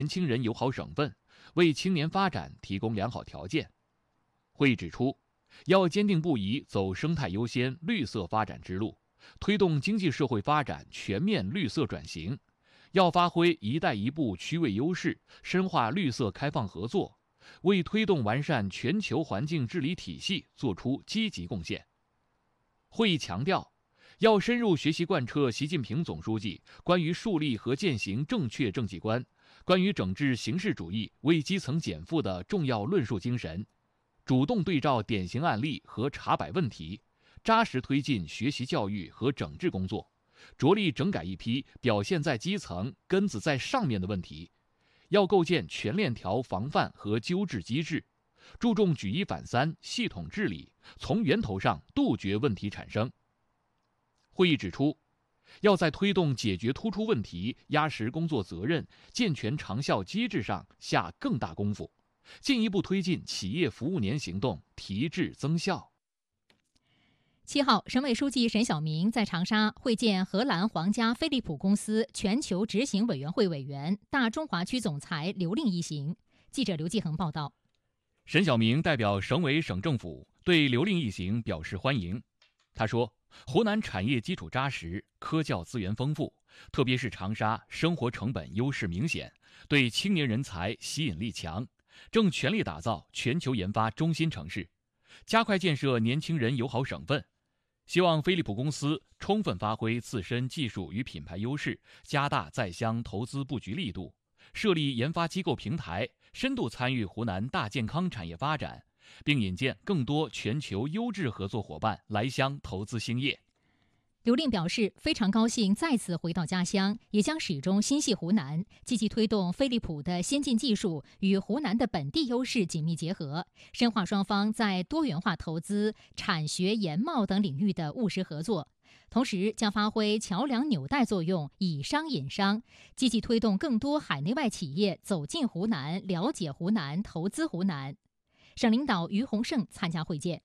年轻人友好省份，为青年发展提供良好条件。会议指出，要坚定不移走生态优先、绿色发展之路，推动经济社会发展全面绿色转型。要发挥“一带一步”区位优势，深化绿色开放合作，为推动完善全球环境治理体系作出积极贡献。会议强调，要深入学习贯彻习近平总书记关于树立和践行正确政绩观、关于整治形式主义、为基层减负的重要论述精神，主动对照典型案例和查摆问题，扎实推进学习教育和整治工作，着力整改一批表现在基层、根子在上面的问题。要构建全链条防范和纠治机制，注重举一反三、系统治理，从源头上杜绝问题产生。会议指出，要在推动解决突出问题、压实工作责任、健全长效机制上下更大功夫，进一步推进企业服务年行动提质增效。 7号，省委书记沈晓明在长沙会见荷兰皇家飞利浦公司全球执行委员会委员、大中华区总裁刘令一行。记者刘继恒报道。 沈晓明代表省委省政府对刘令一行表示欢迎。他说，湖南产业基础扎实，科教资源丰富，特别是长沙生活成本优势明显，对青年人才吸引力强，正全力打造全球研发中心城市，加快建设年轻人友好省份。希望飞利浦公司充分发挥自身技术与品牌优势，加大在乡投资布局力度，设立研发机构平台，深度参与湖南大健康产业发展，并引荐更多全球优质合作伙伴来乡投资兴业。 刘令表示，非常高兴再次回到家乡，也将始终心系湖南，积极推动飞利浦的先进技术与湖南的本地优势紧密结合，深化双方在多元化投资、产学研贸等领域的务实合作。同时将发挥桥梁纽带作用，以商引商，积极推动更多海内外企业走进湖南、了解湖南、投资湖南。省领导于洪胜参加会见。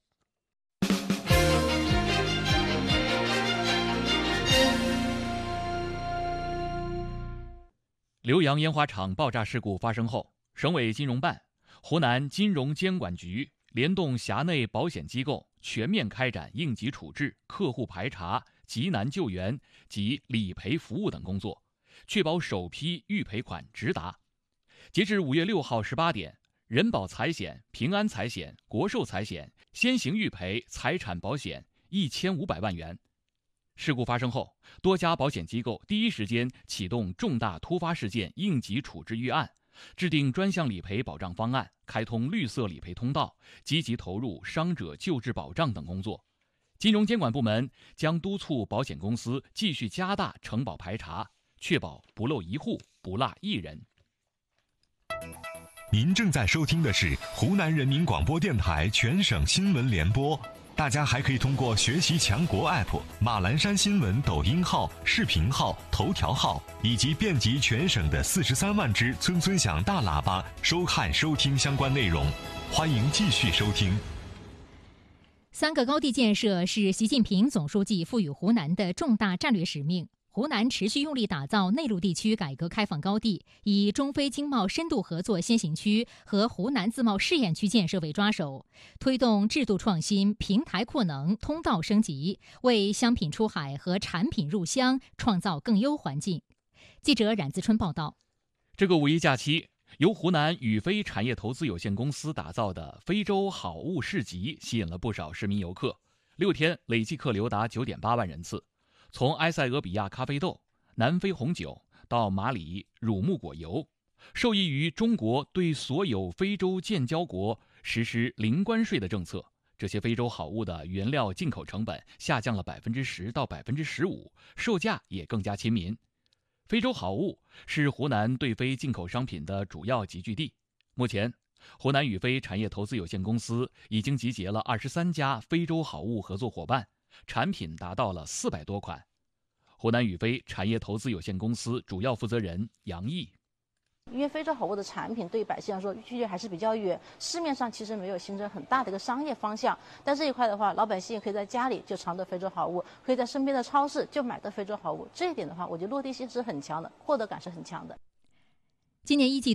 浏阳烟花厂爆炸事故发生后，省委金融办、湖南金融监管局联动辖内保险机构，全面开展应急处置、客户排查、急难救援及理赔服务等工作，确保首批预赔款直达。截至5月6号18点，人保财险、平安财险、国寿财险先行预赔财产保险1500万元。事故发生后，多家保险机构第一时间启动重大突发事件应急处置预案，制定专项理赔保障方案，开通绿色理赔通道，积极投入伤者救治保障等工作。金融监管部门将督促保险公司继续加大承保排查，确保不漏一户、不落一人。 您正在收听的是湖南人民广播电台全省新闻联播。大家还可以通过学习强国 App、马栏山新闻抖音号、视频号、头条号以及遍及全省的43万只村村响大喇叭收看收听相关内容。欢迎继续收听。 3个高地建设是习近平总书记赋予湖南的重大战略使命。湖南持续用力打造内陆地区改革开放高地，以中非经贸深度合作先行区和湖南自贸试验区建设为抓手，推动制度创新、平台扩能、通道升级，为商品出海和产品入乡创造更优环境。记者冉自春报道。 这个五一假期，由湖南宇飞产业投资有限公司打造的非洲好物市集吸引了不少市民游客，6天累计客流达9.8万人次。从埃塞俄比亚咖啡豆、南非红酒到马里乳木果油，受益于中国对所有非洲建交国实施零关税的政策，这些非洲好物的原料进口成本下降了10%到15%，售价也更加亲民。非洲好物是湖南对非进口商品的主要集聚地。目前，湖南宇飞产业投资有限公司已经集结了23家非洲好物合作伙伴，产品达到了400多款。湖南宇飞产业投资有限公司主要负责人杨毅： 因为非洲好物的产品对百姓来说距离还是比较远，市面上其实没有形成很大的一个商业方向。但这一块的话，老百姓可以在家里就尝得非洲好物，可以在身边的超市就买到非洲好物。这一点的话，我觉得落地性是很强的，获得感是很强的。 今年一季